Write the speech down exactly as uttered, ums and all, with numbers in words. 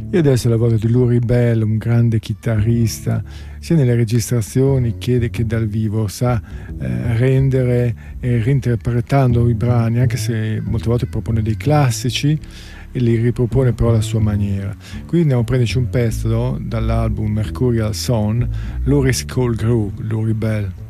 E adesso il lavoro di Lou Rebel, un grande chitarrista, sia nelle registrazioni che, che dal vivo, sa eh, rendere e reinterpretando i brani, anche se molte volte propone dei classici e li ripropone però alla sua maniera. Qui andiamo a prenderci un pezzo, no? Dall'album Mercurial Song, Lou Rebel Groove, Lou Rebel.